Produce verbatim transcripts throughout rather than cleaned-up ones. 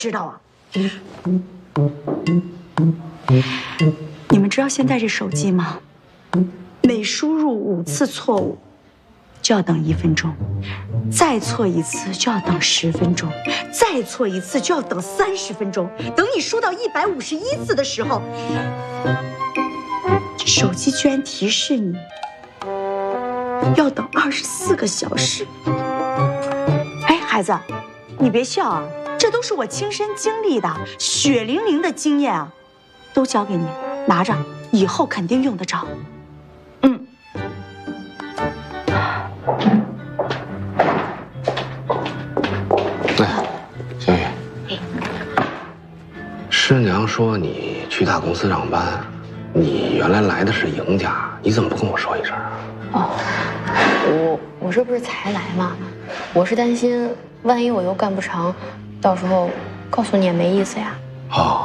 知道啊。你们知道现在这手机吗？每输入五次错误，就要等一分钟，再错一次就要等十分钟，再错一次就要等三十分钟。等你输到一百五十一次的时候，手机居然提示你要等二十四个小时。哎，孩子，你别笑啊，这都是我亲身经历的，血淋淋的经验啊，都交给你，拿着，以后肯定用得着。嗯。 对，小雨，师娘说你去大公司上班，你原来来的是赢家，你怎么不跟我说一声啊？ 哦，我我这不是才来吗？我是担心，万一我又干不成，到时候告诉你也没意思呀。 哦，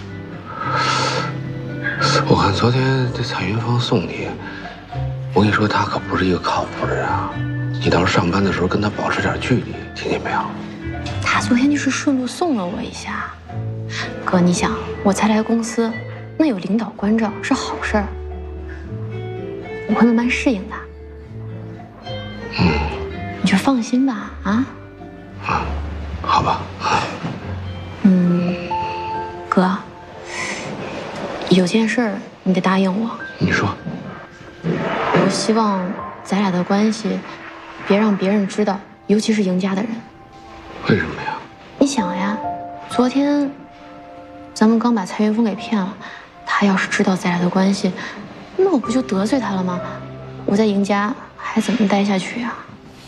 我看昨天这蔡云芳送你，我跟你说，他可不是一个靠谱的人啊。你到时候上班的时候跟他保持点距离，听见没有？ 他昨天就是顺路送了我一下。哥，你想，我才来公司，那有领导关照是好事儿，我会慢慢适应的。 嗯， 你就放心吧，啊？ 啊，好吧。 嗯，哥，有件事儿你得答应我。 你说。 我希望咱俩的关系别让别人知道，尤其是赢家的人。 为什么呀？ 你想呀，昨天咱们刚把蔡云峰给骗了，他要是知道咱俩的关系，那我不就得罪他了吗？我在赢家还怎么待下去呀？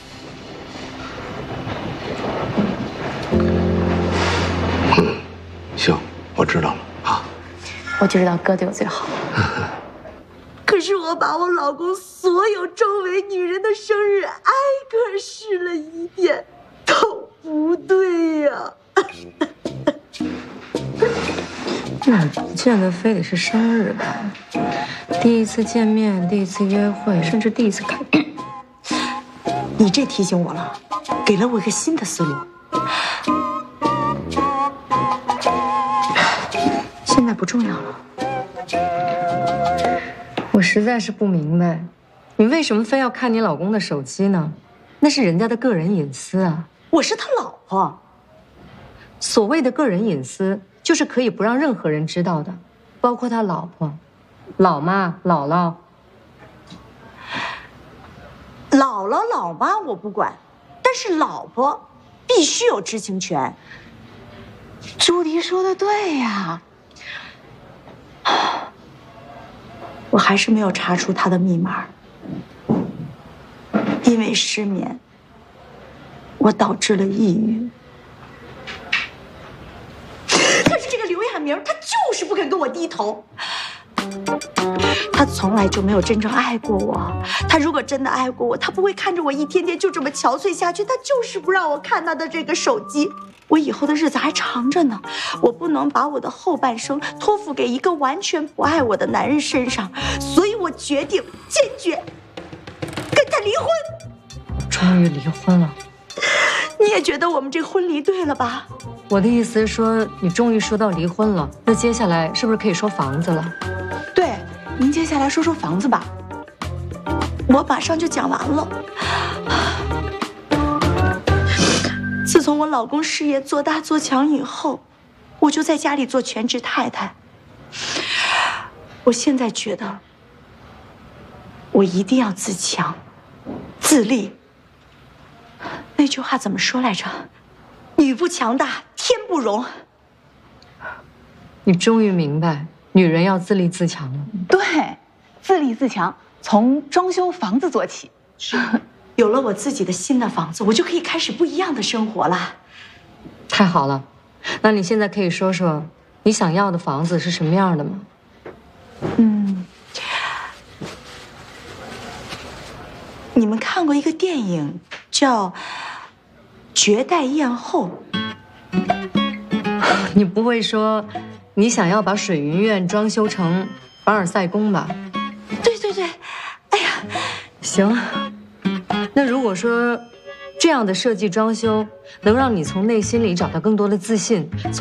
嗯，行，我知道了啊。 我就知道哥对我最好。 可是我把我老公所有周围女人的生日挨个试了一遍，都不对呀。 那不见得非得是生日吧？第一次见面，第一次约会，甚至第一次看…… 你这提醒我了，给了我一个新的思路。现在不重要了。 我实在是不明白，你为什么非要看你老公的手机呢？那是人家的个人隐私啊！ 我是他老婆。 所谓的个人隐私，就是可以不让任何人知道的，包括他老婆、老妈、姥姥。 姥姥、老妈我不管，但是老婆必须有知情权。朱迪说的对呀。我还是没有查出他的密码，因为失眠，我导致了抑郁。可是这个刘亚明，他就是不肯跟我低头。他从来就没有真正爱过我。他如果真的爱过我，他不会看着我一天天就这么憔悴下去。他就是不让我看他的这个手机。我以后的日子还长着呢，我不能把我的后半生托付给一个完全不爱我的男人身上，所以我决定坚决跟他离婚。 终于离婚了。 你也觉得我们这婚离对了吧？ 我的意思是说，你终于说到离婚了，那接下来是不是可以说房子了？ 对，您接下来说说房子吧。我马上就讲完了。自从我老公事业做大做强以后，我就在家里做全职太太。我现在觉得，我一定要自强、自立。那句话怎么说来着？女不强大，天不容。 你终于明白，女人要自立自强了。 对，自立自强，从装修房子做起。 是。有了我自己的新的房子，我就可以开始不一样的生活了。 太好了，那你现在可以说说你想要的房子是什么样的吗？ 嗯，你们看过一个电影叫《绝代艳后》？ 你不会说你想要把水云苑装修成凡尔赛宫吧？ 对对对，哎呀， 行。那如果说这样的设计装修能让你从内心里找到更多的自信。